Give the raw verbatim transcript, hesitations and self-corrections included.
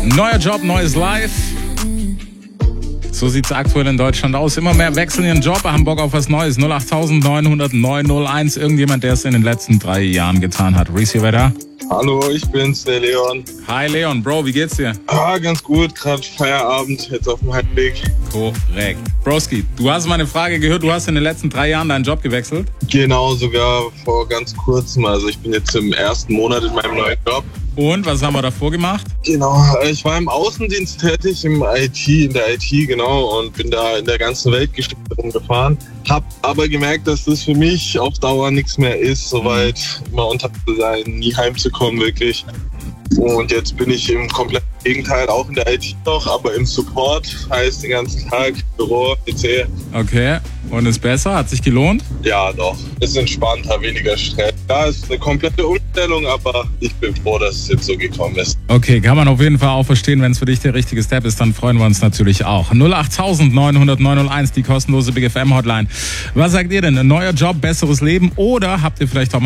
Neuer Job, neues Life. So sieht's aktuell in Deutschland aus. Immer mehr wechseln ihren Job, haben Bock auf was Neues. null acht neun null null neun null eins. Irgendjemand, der es in den letzten drei Jahren getan hat. Reese, wer da? Hallo, ich bin's, der Leon. Hi Leon, Bro, wie geht's dir? Ah, ganz gut, gerade Feierabend, jetzt auf dem Heimweg. Korrekt. Broski, du hast meine Frage gehört, du hast in den letzten drei Jahren deinen Job gewechselt? Genau, sogar vor ganz kurzem. Also ich bin jetzt im ersten Monat in meinem neuen Job. Und, was haben wir davor gemacht? Genau, ich war im Außendienst tätig, im I T, in der I T, genau, und bin da in der ganzen Weltgeschichte rumgefahren. Hab aber gemerkt, dass das für mich auf Dauer nichts mehr ist, soweit immer unter zu sein, nie heimzukommen, wirklich. Und jetzt bin ich im kompletten Gegenteil, auch in der I T noch, aber im Support, heißt den ganzen Tag Büro, P C. Okay, und ist besser? Hat sich gelohnt? Ja, doch. Ist entspannter, weniger Stress. Ja, ist eine komplette Umstellung, aber ich bin froh, dass es jetzt so gekommen ist. Okay, kann man auf jeden Fall auch verstehen. Wenn es für dich der richtige Step ist, dann freuen wir uns natürlich auch. null acht neun null null neun null eins, die kostenlose Big F M Hotline. Was sagt ihr denn? Ein neuer Job, besseres Leben oder habt ihr vielleicht auch mal